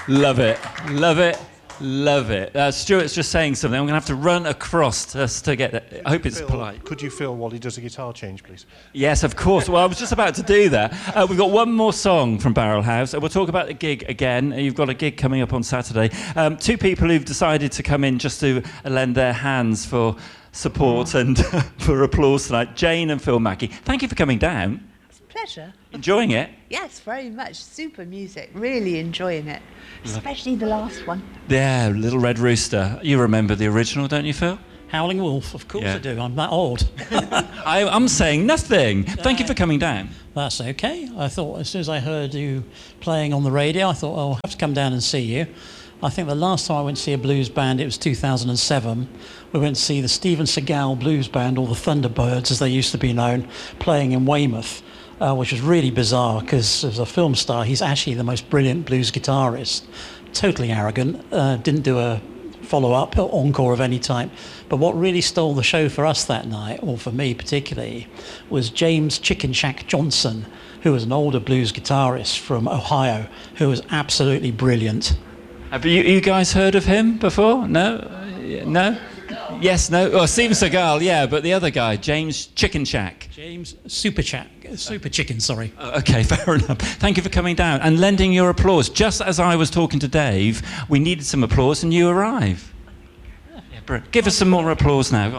Love it, love it, love it. Stuart's just saying something. I'm going to have to run across just to get it. I hope it's polite. Could you feel while he does a guitar change, please? Yes, of course. Well, I was just about to do that. We've got one more song from Barrel House. We'll talk about the gig again. You've got a gig coming up on Saturday. Two people who've decided to come in just to lend their hands for support and for applause tonight. Jane and Phil Mackey. Thank you for coming down. Pleasure. Enjoying it? Yes, very much. Super music. Really enjoying it. Especially the last one. Yeah, Little Red Rooster. You remember the original, don't you, Phil? Howling Wolf, of course I do. I'm that old. I'm saying nothing. Thank you for coming down. That's okay. I thought as soon as I heard you playing on the radio, I thought, I'll have to come down and see you. I think the last time I went to see a blues band, it was 2007. We went to see the Steven Seagal Blues Band, or the Thunderbirds as they used to be known, playing in Weymouth. Which was really bizarre because as a film star, he's actually the most brilliant blues guitarist. Totally arrogant, didn't do a follow-up or encore of any type. But what really stole the show for us that night, or for me particularly, was James Chicken Shack Johnson, who was an older blues guitarist from Ohio, who was absolutely brilliant. Have you guys heard of him before? No? No? Yes, no? Oh, Steven Seagal, yeah, but the other guy, James Chicken Shack. James Super Chicken, sorry. Okay, fair enough. Thank you for coming down and lending your applause. Just as I was talking to Dave, we needed some applause and you arrive. Yeah, give us some more applause now. Go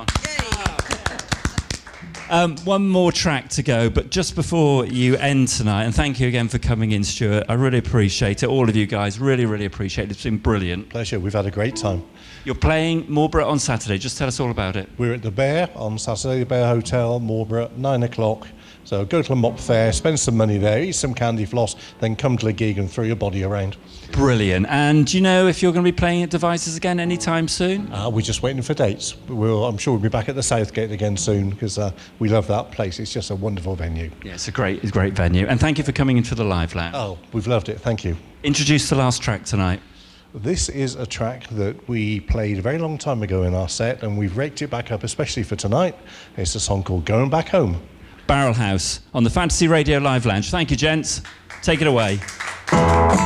on. One more track to go, but just before you end tonight, and thank you again for coming in, Stuart. I really appreciate it. All of you guys, really, really appreciate it. It's been brilliant. Pleasure. We've had a great time. You're playing Marlborough on Saturday. Just tell us all about it. We're at the Bear on Saturday, the Bear Hotel, Marlborough, 9 o'clock. So go to the Mop Fair, spend some money there, eat some candy floss, then come to the gig and throw your body around. Brilliant. And do you know if you're going to be playing at Devices again anytime soon? We're just waiting for dates. I'm sure we'll be back at the Southgate again soon because we love that place. It's just a wonderful venue. Yeah, it's a great venue. And thank you for coming into the Live Lounge. Oh, we've loved it. Thank you. Introduce the last track tonight. This is a track that we played a very long time ago in our set, and we've raked it back up, especially for tonight. It's a song called Going Back Home. Barrel House on the Fantasy Radio Live Lounge. Thank you, gents. Take it away.